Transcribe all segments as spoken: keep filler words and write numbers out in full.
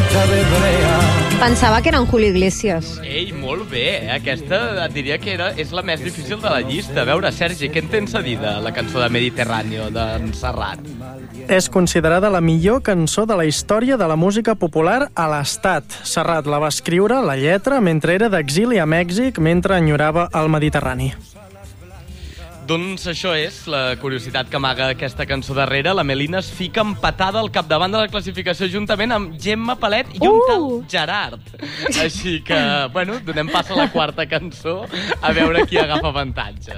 puerta de brea. Pensava que era un Julio Iglesias. Ei, molt bé, eh? Aquesta et diria que era, és la més difícil de la llista. A veure, Sergi, què en tens a dir de la cançó de Mediterráneo, d'en Serrat? És considerada la millor cançó de la història de la música popular a l'Estat. Serrat la va escriure, la lletra, mentre era d'exili a Mèxic, mentre enyorava el Mediterrani. Doncs això és la curiositat que amaga aquesta cançó darrere. La Melina es fica empatada al capdavant de la classificació juntament amb Gemma Palet i un Uh! tal Gerard. Així que, bueno, donem pas a la quarta cançó a veure qui agafa avantatge.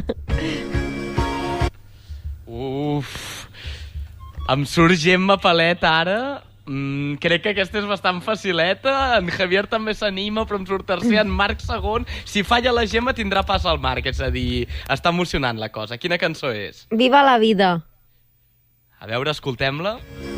Uf! Em surt Gemma Palet ara. Mm, crec que aquesta és bastant facileta. En Javier també s'anima, però em surt tercer. En Marc segon. Si falla la Gemma tindrà pas al Marc. És a dir, està emocionant la cosa. Quina cançó és? Viva la vida. A veure, escoltem-la.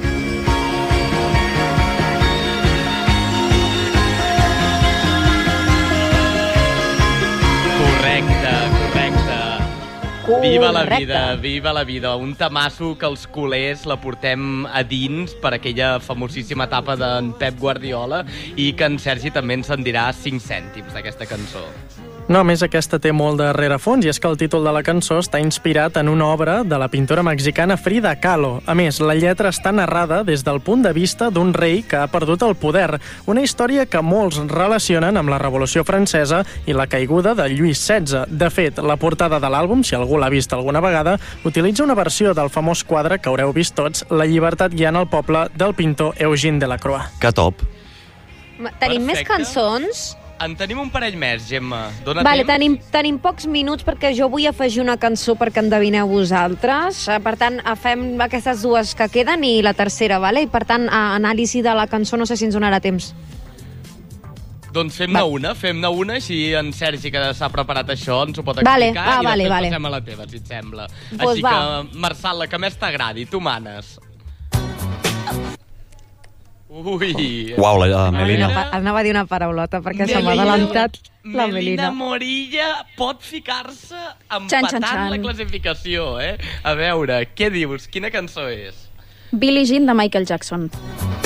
Correcte, correcte. Viva la vida, viva la vida. Un tamasso que els culers la portem a dins per aquella famosíssima etapa d'en Pep Guardiola i que en Sergi també ens en dirà cinc cèntims d'aquesta cançó. No, a més, aquesta té molt de rerefons, i és que el títol de la cançó està inspirat en una obra de la pintora mexicana Frida Kahlo. A més, la lletra està narrada des del punt de vista d'un rei que ha perdut el poder, una història que molts relacionen amb la Revolució Francesa i la caiguda de Lluís setze. De fet, la portada de l'àlbum, si algú l'ha vist alguna vegada, utilitza una versió del famós quadre que haureu vist tots, La llibertat guiant el poble, del pintor Eugène Delacroix. Que top. Tenim més Perfecte. cançons? En tenim un parell més, Gemma. Dóna Vale, temps? tenim, tenim pocs minuts perquè jo vull afegir una cançó perquè endevineu vosaltres. Eh, Per tant, fem aquestes dues que queden i la tercera, vale? I per tant, a anàlisi de la cançó no sé si ens donarà temps. Doncs fem-ne una, fem-ne una, així en Sergi, que s'ha preparat això, ens ho pot Vale, explicar, ah, i vale, després vale. passem a la teva, si et sembla. Pues així va. que, Marçal, la que més t'agradi, tu manes. Ui... Uau, la, la A Melina. veure. Anava a dir una paraulota perquè se m'ha Melina- adelantat la Melina Melina. Morilla pot ficar-se Xan, empatant xan, xan. la classificació, eh? A veure, què dius? Quina cançó és? Billie Jean de Michael Jackson.